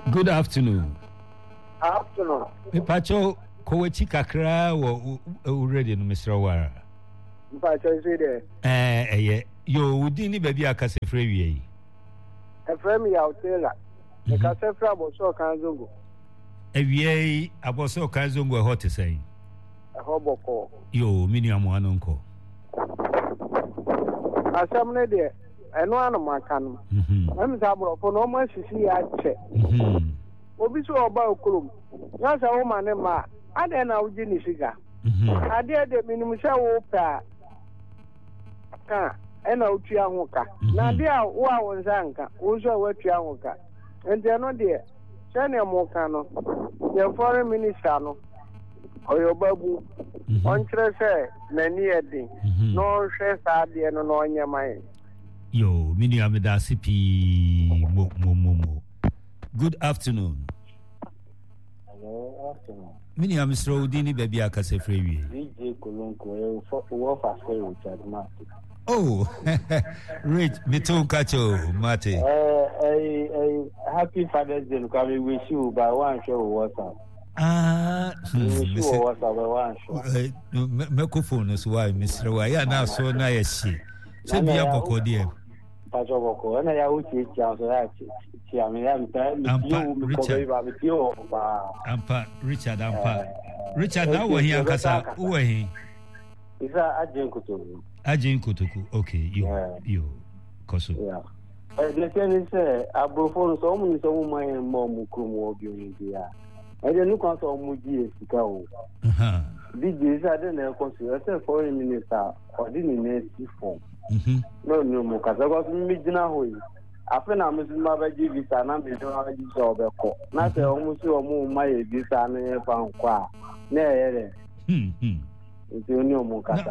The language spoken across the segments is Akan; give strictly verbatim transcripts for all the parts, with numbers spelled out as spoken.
Good afternoon. Afternoon. Me pacho kowechi kakra wo already no Mister Wara. Me pacho say there. Eh eh yo udi ni baby akase frɛ wie. E frɛ me ya hotela. Me ka se frɛ aboso kan zongo. E wie aboso kan zongo e hot say. E ho boko. Yo mini amu anu nko. Asam ne de eno anu maka no. Mhm. Am sa brofo no ma sisi ya che. Mhm. Obi so oba okurum. Na sa wo ma ne ma. Ade na uji ni siga. Mhm. Ade de minimum sha wo pa. Ka ena utua ho ka. Na de a wo a won sa nka. Wo so wa tua ho ka. Ente no de sene mo ka no. Ye foreign minister no. Oyo babu. On kire se na ni edin. No hwe sa de no no nyamai. Yo mini ameda sipi mo mo mo mo. Good afternoon. Hello, afternoon. Mini Mister Odini baby akase frɛ wie. D J Kolonko, e for work for Richard Martin. Oh, Rich, me too, Kacho, Mate. Eh, eh, eh, happy Father's Day. Can we wish you by one show WhatsApp? Ah, we wish you WhatsApp by one show. Microphone is why, Mister Waya now so nice. So be a boko dear. Pacho Boko, and I will teach you so that I mean, I'm telling you, Richard. Ampa, Richard, Ampa. Richard, now we're here, Kasa. Who are he? Is that Ajin Kutubu? Ajin Kutuku, okay, you, you, Kosu. Yeah. The thing is, I brought for so many so my mom Kumu of India. I didn't look at all Muji Sikao. Did this? I didn't consider a foreign minister or didn't see form. No, no, because I was Midina. After I'm Missus Mabaji visa, and I'm the job. Not almost a more my visa and a pound qua. Nay, hm. It's the only Mokasa.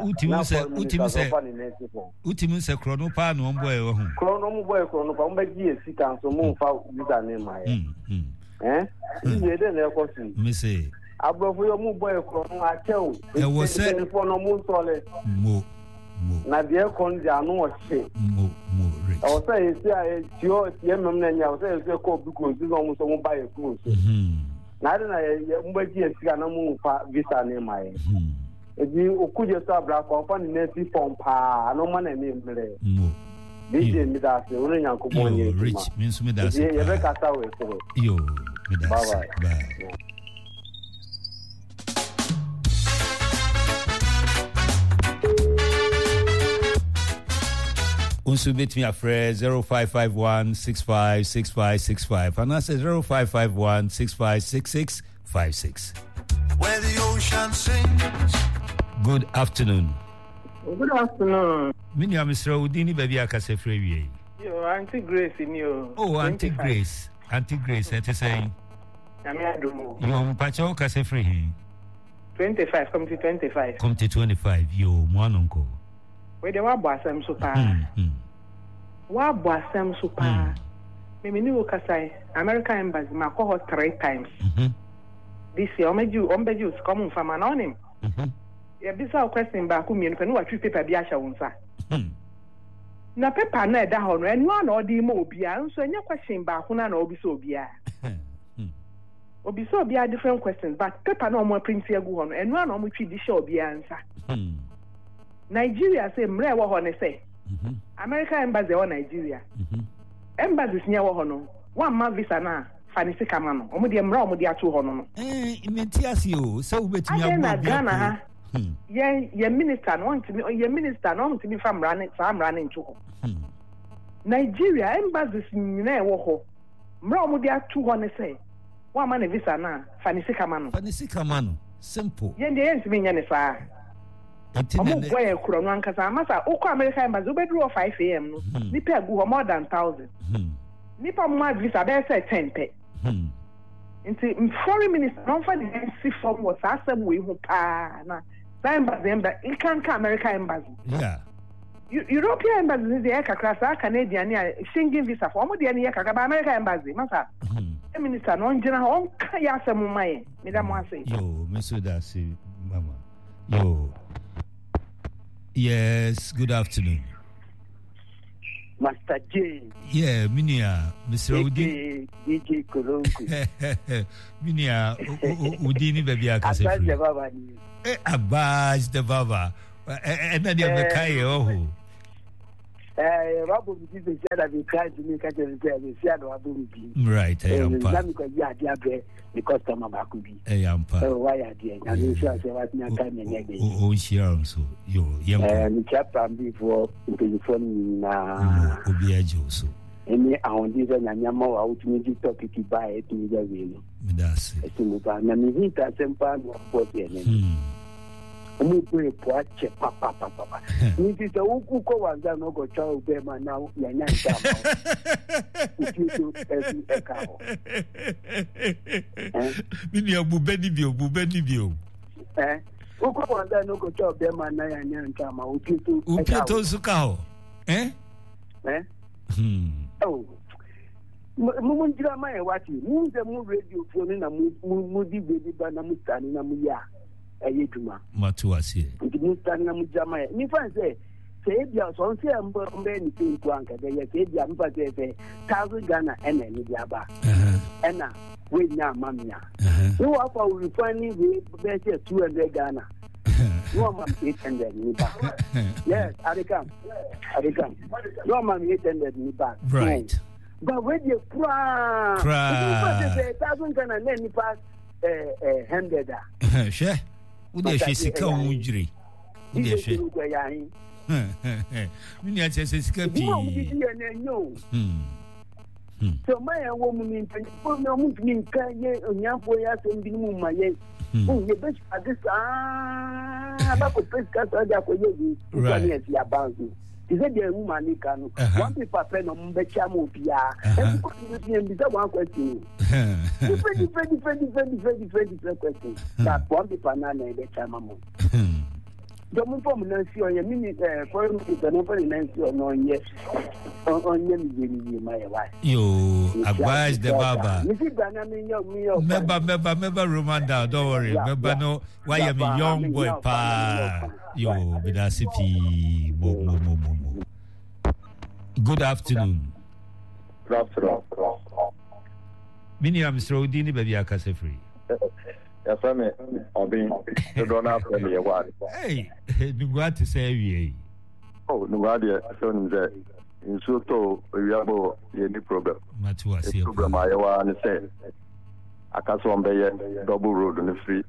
Utimus a chronopa, no boy. Chrono boy, chrono, but yes, he can so move out visa name my eh? You didn't ever see. Missy. I brought for your move boy, chrono, I tell you. There was said for no moon solid. Mo. Na dear con no shit. Mo, mo, rich. I was saying, see, your Yemen, and I was saying, because you almost won't buy a cruise. Not in a Mbaji and Sianamu visa name my. If you could just have black company, Nancy from Pa, no money name. Mo. D J Midas, the only uncle Rich means Midas. Yo, Midas. Bye bye. Also meet me at Fred zero five five one six five six five six five and I say zero five five one six five six six five six. Where the ocean sings. Good afternoon. Good afternoon. Mini am Mister Udini baby akase frɛ wie. Yo, Auntie Grace in you. Oh, Auntie Grace. Auntie Grace, what you saying? I'm here to move. Yo, mpacho kase frɛ he. twenty-five, come to twenty-five. Come to twenty-five. Yo, mwanonko. We de wa boasem so pa. Wa boasem so pa. Me me ni wo kasai American embassy ma call three times. Mhm. This year omeju ombeju come from anonym. Mhm. Ya bisa question ba ku mi no pe no wa twi paper bi ahya wonsa. Mhm. Na paper na da ho no enu ana odi ma obia nso enya question ba ku na na obi so obia. Mhm. Obi so obia different questions but paper na omo print egu ho no enu ana omo twi di show obia nsa. Mhm. Nigeria say mre wo ho ne say. Mhm. American embassy wo Nigeria. Mhm. Embassies nya wo ho no. One ma visa na fanisi kama no. Omo de mra omo de ato ho no no. Eh, imentiasi o. So betimi abu. Na Ghana ha. Hmm. Ye ye minister no want me ye minister no want me fam ran fam ran into ho. Hmm. Nigeria embassies nyina wo ho. Mra omo de ato ho ne say. One ma na visa na fanisi kama no. Fanisi kama no. Simple. Ye de yen ntimi nya ne fa. Omo boy ekuro no ankasa amasa ukọ America embassy obedru five a m no nipa agu more than one thousand nipa mo visa be say ten pe nti foreign minister no for the see form was asem we hu pa na embassy embassy it can come America embassy yeah European embassy dey kakra sa Canadian ya Schengen visa for omo dey na kakra ba America embassy masa minister no njina on ka ya asem mai me da mo ase yo me so da see mama yo. Yes, good afternoon. Master J. Yeah, Minia, Mister Udi. D J Kolonku. Minia, Udini baby Akase. Abbas the Baba. Eh, Abbas the Baba. And then you have the Kai, oh. Eh, Rabu is the said that we tried to make it and say, Rabu. Right, I am part. Because you are the customer Bakubi. I am part. Oh, why are you? I didn't sure I was not coming again. Oh, share so. Yo, young. And chapter before the phone now. Obiajo so. Any on this and Yamo out to me topic to buy it to the wheel. That's it. Namita Sempa of forty. We pray for papa papa. It is a Ukuko was done no go child Bema now. Yan Minia Bubenibio, Bubenibio. Eh? Uko was done no go child Bema now. Yan Tama. Upito Upito Sukao. Eh? Eh? Hmm. Oh. Mumunjira mai wati. Munze mu radio phone na mu mu di baby bana mutani na mu ya. Ayeduma matuasi nti mustana mujama ni fanse se bia so nse ambo mbe ni pinku anka de ye se bia mfa se se thousand Ghana ena ni bia ba ena we nya mamia no wa fa we fani we be se two hundred Ghana no mam eight hundred ni ba yes adekam adekam no mam eight hundred ni ba right but we dey pra pra se thousand Ghana na ni pa eh eh hundred ah she Ude she sika unjiri. Ude she. Mini ati se sika pi. So my woman in for no move min ka ye onyafo ya so ndi mu ma ye. Oh ye be this ah ba ko pesca so dia ko ye. Right. Ya banzu. Is it the woman ni kanu? One people pay no mbecha mo bia. E ko ni bi bi one question. Different different different different different different different questions. That one people na na becha mamo. Domu form na si on ye mini eh for me the no for na si on on ye. On ye mi mi my wife. Yo, advise the baba. Me si gana me yo me yo. Meba meba meba Roman down, don't worry. Meba no why am a young boy pa. Yo, bidasipi mo mo mo mo mo. Good afternoon. Good afternoon. Mini am Mister Odini baby akase free. Yes, I'm Obin. You don't have to be a word. Hey, you got to say we. Oh, no idea. So in Soto, we have any problem. Matua, see problem. I want to say, I can't so be double road on the free.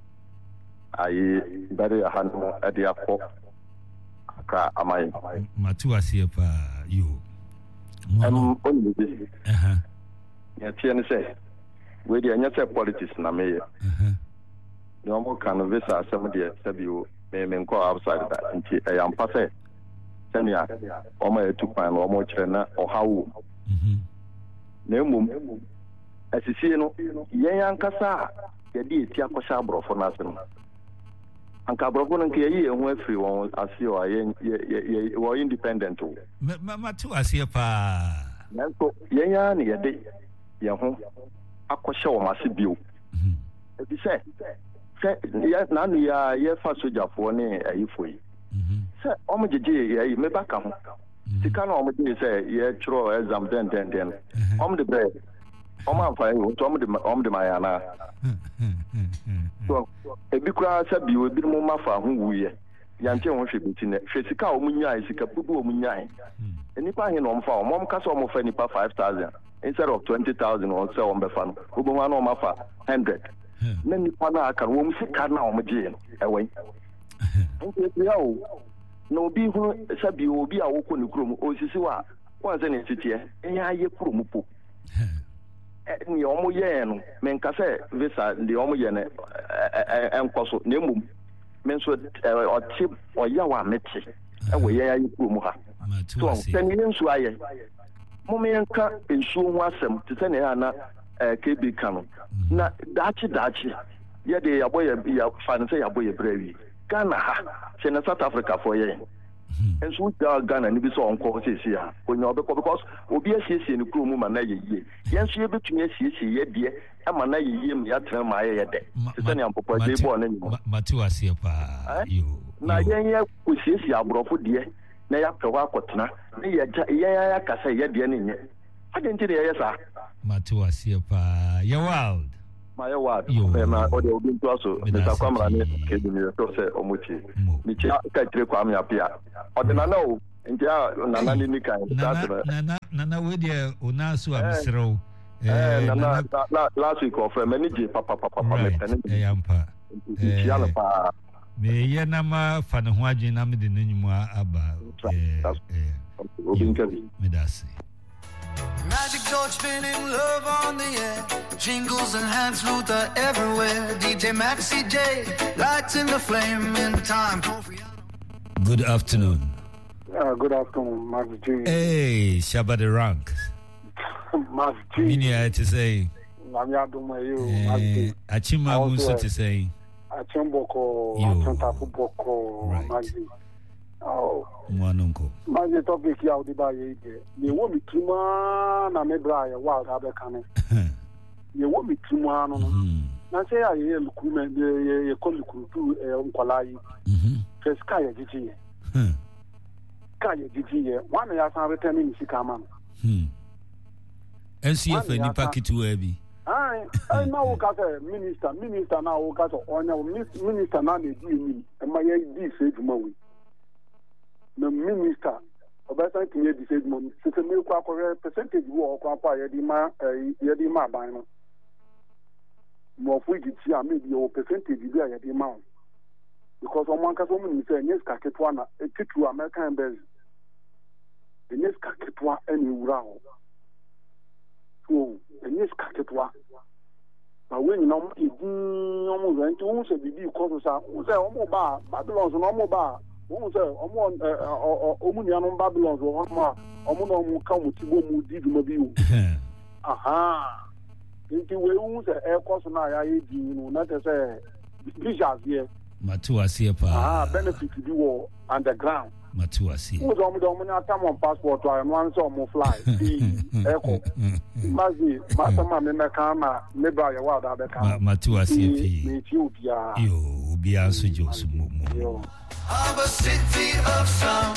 I better a hand at the airport. Am I? Matua, see you. I'm only this. Uh huh. Yeah, Tiana say. We the anyase politics na me. Mhm. No more can visa some dey sabi me me ko outside that nti e am passe. Senia o ma etu pan o mo kire na o hawo. Mhm. Na emum asisi no yen yankasa ye di eti akosha abrofo na ase no. Anka abrofo no nke yi ehu afiri won ase o yen ye wo independent o. Ma ma tu ase pa. Nanso yen ya na ye de ye ho akosha o mase bio. Mhm. Ebi se se ya na nu ya ye fa sojafo ne ayifo yi. Mhm. Se o mo jeje ye me baka ho. Sika na o mo jeje se ye chro exam den den den. O mo de be o ma fa yi o mo de o mo de ma ya na. So ebi kura se bio ebi mo ma fa ho wuye. Ya nche ho hwe biti ne. Hwe sika o mo nyaa sika bubu o mo nyaa. Enipa he no mo fa o mo ka so mo fa nipa five thousand. Instead of twenty thousand or so on the fund, who go on my fa hundred. Many pana can womb sick can now, my jail away. No be who sabi will be a walk on the room or Sisiwa. Once any city, and ya ye promupo. And the Omoyen, Mencase, Visa, the Omoyen, and Cosso, Nemum, Menswood or Chip or Yawa Metsi, away ya you promuha. So, ten years why. Momenka ensuo ho asem te se ne ana K B kanu na dachi dachi ye de yaboye ya fan se yaboye brawi Ghana ha se na South Africa for ye ensuo da Ghana ni bi so onko sesi ha onye obekọ because obi asiesie ne kuro mu ma na ye ye yenso ye betumi asiesie ye de e ma na ye ye mu ya tren ma ye ye de te se ne ampopo de bo na ni matu asie pa yo na yen ye ko siesie abrofo de na ya pɛwa akɔtena na yɛgya yɛn akasa yɛdeɛ ne nyɛ ade nti ne yɛyɛ saa matu asie paa yɛ wild ma yɛ wild ma ɔde obi nto aso mr kwamra ne kedi ne to sɛ ɔmotie ne kyɛ ka tire kwam ya pia ɔde nana o nti a nana ne ni kan nana nana nana we de ona so amsrew eh nana last week of manage papa papa papa me tane eh yampa eh ya pa me ye na ma fa ne ho adwen na me de nanyum aba eh eh obi nkabi me da se Magic George spinning love on the air. Jingles and Hans Luther everywhere. D J Maxi J, lights in the flame in time. Good afternoon. Uh, good afternoon, Max G. Hey, Shabba the rank. Max G. Minia to say. I'm Yaduma, you, Max G. Achima Muso to say. Achimboko, Achantafu Boko, Max G. Oh, Mwanunko. My topic here, the buy you won't be too man, and maybe I wild other cannon. You won't be too man. Now say I hear Lukuman, the Koluku to Unkolai. First Kaya G G. Kaya G G. One year I'm returning Sikaman. And see if any packet to Abby. I now got a minister, minister now got on your minister now, they do me, and my D said to me. The minister of that time to decide mom since a milk percentage war or yadima yadima by no more free to see maybe your percentage is there yadima because on one case woman say yes kaketwana a titu American base the yes kaketwa any row so the yes kaketwa but when you know if you almost went to say be because of say almost bar Babylon's normal bar wọ́n sẹ́ ọmọ ọmọ ní anú Babylon sọ wọ́n mọ̀ ọmọ náà mú ká mú tí wọ́n mú dídùn mọ́ bí wò. Nti wei wọ́n sẹ́ ẹ kọ́ sọ náà yà yé di inú náà tẹ sẹ́ bíṣà àṣeyẹ. Màtú àṣeyẹ paa. Benefit bí wọ underground. Màtú àṣeyẹ. Wọ́n sọ ọmọdé ọmọ ní atamọ̀ passport ayọ̀ ní wọ́n sọ ọmọ fly bí ẹ kọ́. Mazi Masama mi mẹ́ka náà níbà yẹ wà dá bẹ́ka. Màtú àṣeyẹ pii. Mi ti òbíà. Yóò òbíà nso jẹ́ oṣù mọ́mọ́. Of a city of sound.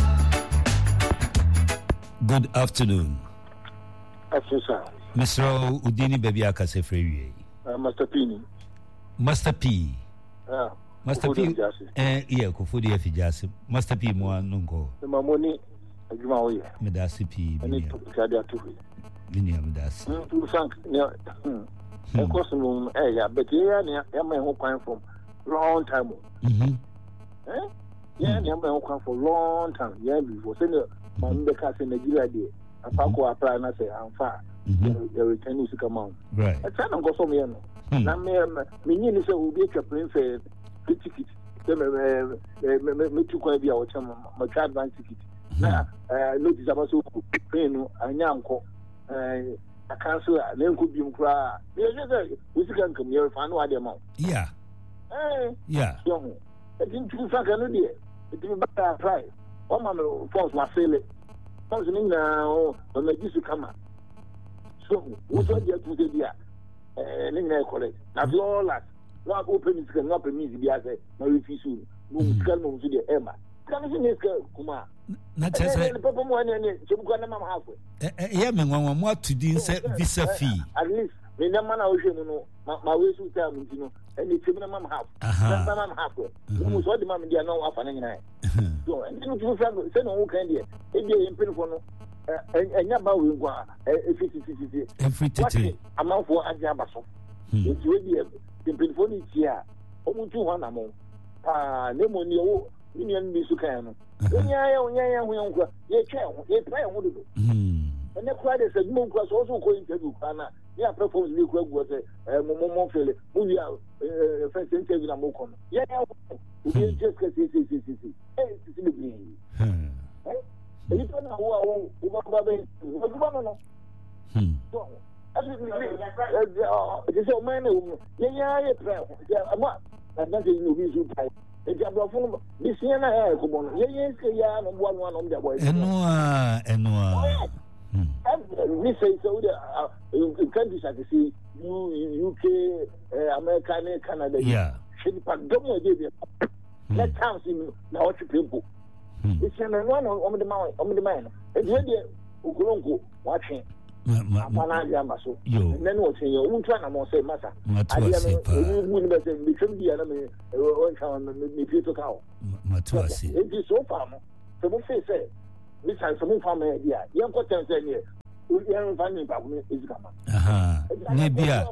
Good afternoon. Afternoon. Mister Udini Baby Akase Freeway. Uh, Master P. Master P. Yeah. Master P. Eh, yeah, Kofudi Fijasi. Master P. Moa Nungo. The Mamoni, a Jumawi. Medasi P. I need to carry out to it. Linia Medasi. To thank, yeah. Of course, eh, but yeah, yeah, my whole time from long time. Mm-hmm. Eh? Yeah, I'm going to come for a long time. Yeah, before saying, my members in Nigeria, I go apply and I say, I'm far. The return is to come out. Right. I tell them go from here. Now, me, me, say, will be a plane for the ticket. Me, too, quite be our time, my child advance ticket. Now, notice about so, you I now I cancel, then could be cry. We can come here, find out the amount. Yeah. Yeah. I didn't do something idea. It didn't back try. One man force my fail it. Something now, when I used to come out. So, what's what you have to do there? And then I call it. Now, you all that. One open is going up and me to be as a refuse. No, can move to the Emma. Can you see this Kuma? Not as a papa one and Jumana halfway. Yeah, man, one more to do visa fee. At least, the man I was, you know, my way to tell me, you know. And it's a minimum half. That's the man halfway. Almost all the man they are now up and nine. So, and then you say no candy. If they improve on and Yaba will go every fifty amount for Ajabaso. It's really a telephone here. Almost two one amount. Ah, no money, Indian Misukan. Yeah, yeah, yeah, yeah, play on it. And the crowd is a moon was also going to do. Yeah, propose new club was a Momo Philip. We are first interview. I'm welcome. Yeah, we just get this. Hey, it's in the green. You don't know who I want. What's going on? Hmm. It's a man who, yeah, yeah, I'm not. I'm not in the visual type. It's a phone. This year, I have come on. Yeah, yes, yeah, I'm one one on the boy. Enwa, Enwa. We say so. The countries like see U K, America, Canada. Yeah. Should be don't know. Let time see now what people. It's an one on the mountain, on the man. It's ready, Ukulongo, watching. Managamaso. And then what's in your own trying to say, Massa. I wouldn't say, become the enemy, on the future cow. Matuasi. It is so far. So, what say, say, this has some family idea. Young Cotton said, we are finding about me is coming. Aha. Nebia.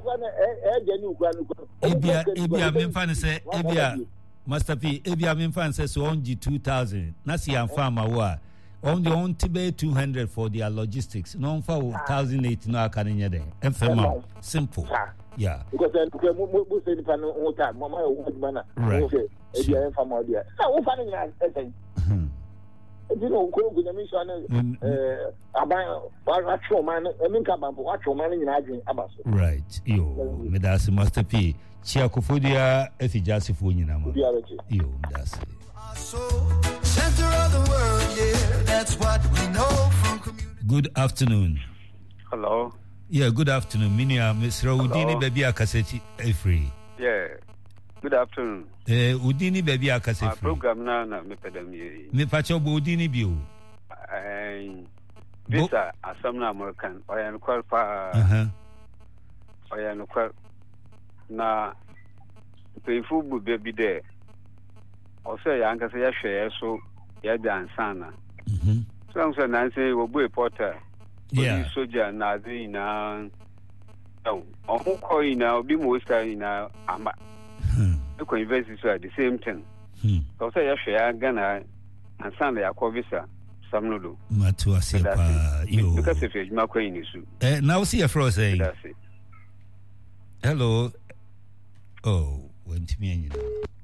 Ebia, Ebia, Memfan say, Ebia, Master P, Ebia Memfan says, on G two thousand. Nasi and Farmer wa. On the on Tibet two hundred for their logistics. No for one thousand eight no Canadian day. And for simple. Yeah. Because then, we say the panel all time, Mamma, what manner. Right. Ebia and Farmer, dear. Now, what funny I you know, go with the mission. Uh, about watch your man, I mean, come up, watch your man in Adrian Abbas. Right. Yo, Medasi Master P. Chiakufudia, Efijasifunina. Yo, that's it. Center of the world, yeah, that's what we know from community. Good afternoon. Hello. Yeah, good afternoon. Minia, Miss Raudini Baby Akaseti Efree. Yeah. Good afternoon. Eh, Udini Baby Akaseti. My program now, na me pedam ye. Me pacho Udini bio. Eh, visa asamna American. Oya nkwal pa. Uh-huh. Oya nkwal na peifu bu baby there. Also, ya nkasa ya hwe so ya dansana. Mhm. So I'm saying Nancy will be a porter. Yeah. Soldier na zi na. Oh, omo ko ina obi mo star ina ama. The university at the same time. So say ya hwe ya Ghana ansana ya ko visa samnodo. Matua sepa yo. Because if you make any issue. Eh, now see a fro saying. That's it. Hello. Oh, went me.